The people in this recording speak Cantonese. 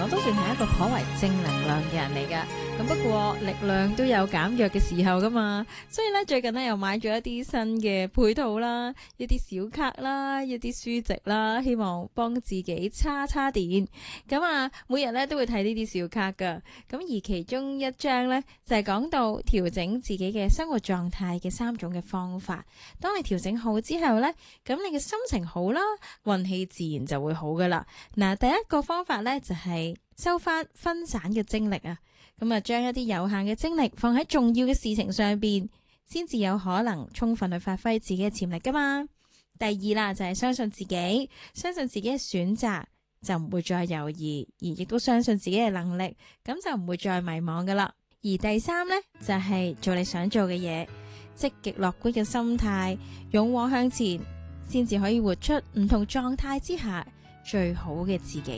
都算係一個頗為正能量嘅人嚟噶。咁不過力量都有減弱嘅時候噶嘛，所以咧最近咧又買咗一啲新嘅配套啦，一啲小卡啦，一啲書籍啦，希望幫自己叉電。咁啊，每日咧都會睇呢啲小卡噶。咁而其中一張咧就係講到調整自己嘅生活狀態嘅3種嘅方法。當你調整好之後咧，咁你嘅心情好啦，運氣自然就會好噶啦。嗱，第一個方法咧就係收翻分散嘅精力啊。咁啊，將一啲有限嘅精力放喺重要嘅事情上邊，先至有可能充分去發揮自己嘅潛力噶嘛。第二啦，就係相信自己，相信自己嘅選擇，就唔會再猶豫，而亦都相信自己嘅能力，咁就唔會再迷茫噶啦。而第三呢，就係做你想做嘅嘢，積極樂觀嘅心態，勇往向前，先至可以活出唔同狀態之下最好嘅自己。